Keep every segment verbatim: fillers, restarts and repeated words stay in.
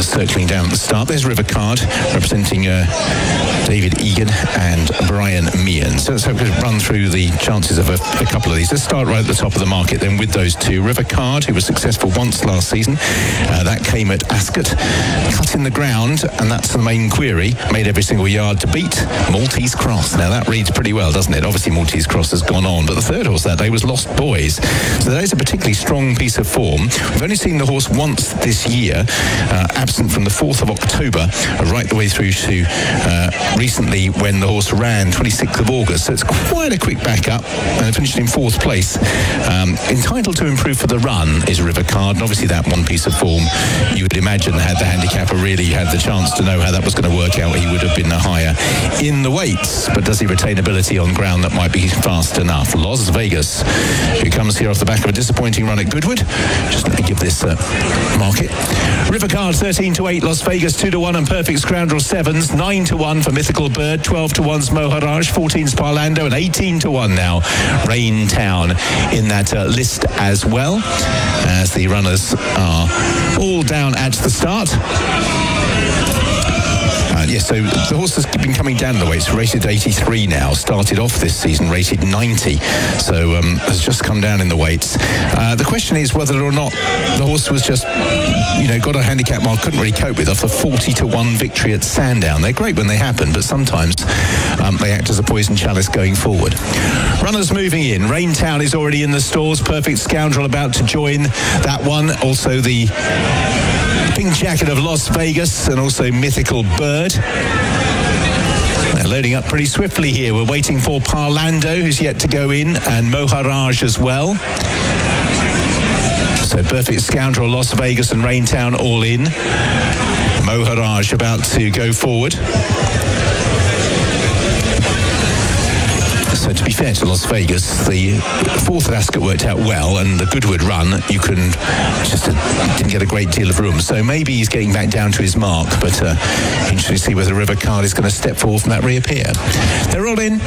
uh, circling down at the start. There's River Card representing uh, David Egan and Brian Meehan. So let's hope we run through the chances of a, a couple of these. Let's start right at the top of the market then with those two. River Card, who was successful once last season. Uh, that came at Ascot. Cut in the ground, and that's the main query. Made every single yard to beat Maltese Cross. Now that reads pretty well, doesn't it? Obviously Maltese Cross has gone on, but the third horse that day was Lost Boys. So that is a particularly strong piece of form. We've only seen the horse once this year, uh, absent from the fourth of October, uh, right the way through to uh, recently when the horse ran twenty-sixth of August. So it's quite a quick back up, and finished in fourth place. Um, entitled to improve for the run is River Card, and obviously that one piece of form, you would imagine had the handicapper really had the chance to know how that was going to work out, he would have been higher in the weights. But does he retain ability on ground that might be fast enough? Las Vegas, who comes here off the back of a disappointing run at Goodwood. Just let me give this uh, market. River Card thirteen to eight, Las Vegas two to one, and Perfect Scoundrel sevens, nine to one for Mythical Bird, twelve to one's Moharaj, fourteen's Parlando, and eighteen to one now Rain Town in that uh, list as well, as the runners are all down at the start. Uh, yes, so the horse has been coming down the weights, rated eighty-three now, started off this season rated ninety, so um, has just come down in the weights. Uh, the question is whether or not the horse was just, you know, got a handicap Mark couldn't really cope with off a forty to one victory at Sandown. They're great when they happen, but sometimes um, they act as a poison chalice going forward. Runners moving in. Rain Town is already in the stalls. Perfect Scoundrel about to join that one. Also the Pink Jacket of Las Vegas, and also Mythical Bird. They're loading up pretty swiftly here. We're waiting for Parlando, who's yet to go in, and Moharaj as well. So Perfect Scoundrel, Las Vegas and Rain Town all in. Moharaj about to go forward. So to be fair to Las Vegas, the fourth at Ascot worked out well, and the Goodwood run, you can just uh, didn't get a great deal of room. So maybe he's getting back down to his mark, but uh, interesting to see whether River Card is going to step forward from that reappear. They're all in.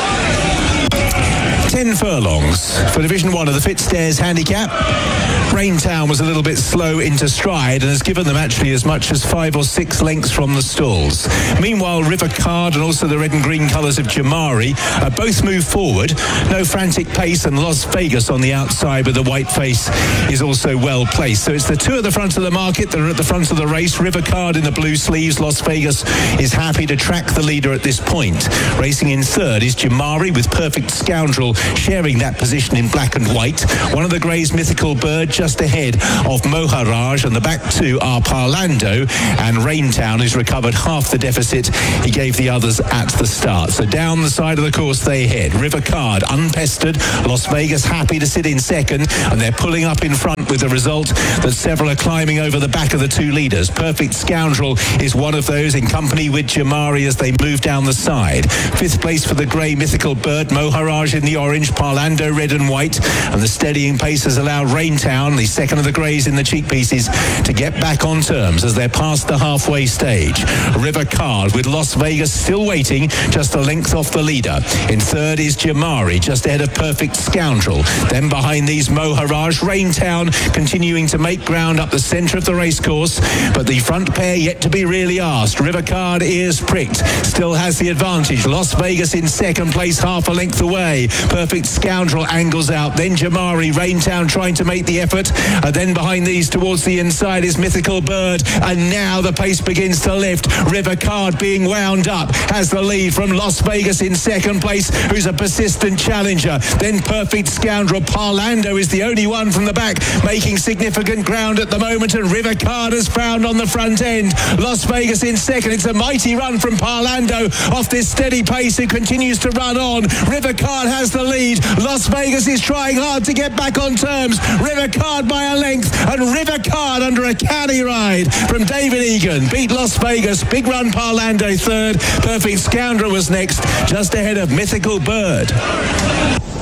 Ten furlongs for Division One of the Fitzdares Handicap. Rain Town was a little bit slow into stride and has given them actually as much as five or six lengths from the stalls. Meanwhile, River Card and also the red and green colours of Jamari uh, both move forward. No frantic pace, and Las Vegas on the outside with the white face is also well placed. So it's the two at the front of the market that are at the front of the race. River Card in the blue sleeves. Las Vegas is happy to track the leader at this point. Racing in third is Jamari with Perfect Scoundrel sharing that position in black and white. One of the greys, Mythical Bird, just ahead of Moharaj, and the back two are Parlando, and Rain Town has recovered half the deficit he gave the others at the start. So down the side of the course they head. River Card unpestered, Las Vegas happy to sit in second, and they're pulling up in front with the result that several are climbing over the back of the two leaders. Perfect Scoundrel is one of those in company with Jamari as they move down the side. Fifth place for the grey Mythical Bird, Moharaj in the orange, Parlando red and white, and the steadying pace has allowed Rain Town, the second of the greys in the cheek pieces, to get back on terms as they're past the halfway stage. River Card with Las Vegas still waiting, just a length off the leader. In third is Jamari, just ahead of Perfect Scoundrel. Then behind these Moharaj. Rain Town continuing to make ground up the centre of the racecourse, but the front pair yet to be really asked. River Card, ears pricked, still has the advantage. Las Vegas in second place, half a length away. Perfect Scoundrel angles out, then Jamari. Rain Town trying to make the effort, and then behind these towards the inside is Mythical Bird, and now the pace begins to lift. River Card being wound up has the lead from Las Vegas in second place, who's a persistent challenger. Then Perfect Scoundrel. Parlando is the only one from the back making significant ground at the moment, and River Card has found on the front end. Las Vegas in second. It's a mighty run from Parlando off this steady pace, who continues to run on. River Card has the lead. Las Vegas is trying hard to get back on terms. River Card by a length, and River Card under a canny ride from David Egan beat Las Vegas. Big run Parlando third. Perfect Scoundrel was next, just ahead of Mythical Bird.